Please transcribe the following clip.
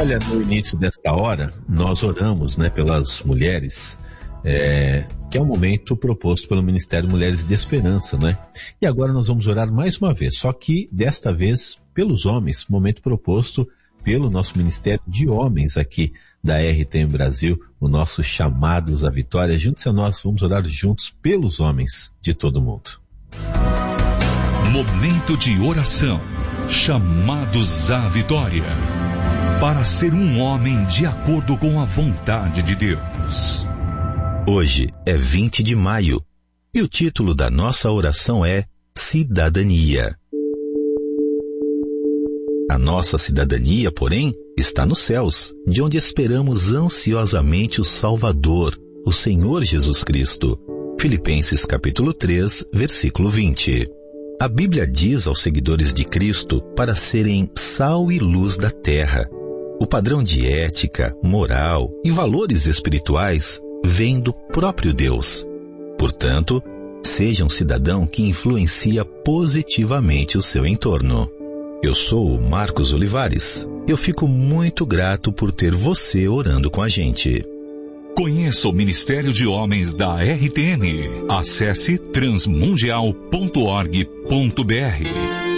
Olha, no início desta hora, nós oramos, né, pelas mulheres, que é um momento proposto pelo Ministério Mulheres de Esperança, né? E agora nós vamos orar mais uma vez, só que desta vez pelos homens, momento proposto pelo nosso Ministério de Homens aqui da RTM Brasil, o nosso Chamados à Vitória. Juntos a nós, vamos orar juntos pelos homens de todo mundo. Momento de oração, Chamados à Vitória, para ser um homem de acordo com a vontade de Deus. Hoje é 20 de maio e o título da nossa oração é Cidadania. A nossa cidadania, porém, está nos céus, de onde esperamos ansiosamente o Salvador, o Senhor Jesus Cristo. Filipenses capítulo 3, versículo 20. A Bíblia diz aos seguidores de Cristo para serem sal e luz da terra. O padrão de ética, moral e valores espirituais vem do próprio Deus. Portanto, seja um cidadão que influencia positivamente o seu entorno. Eu sou o Marcos Olivares. Eu fico muito grato por ter você orando com a gente. Conheça o Ministério de Homens da RTM. Acesse transmundial.org.br.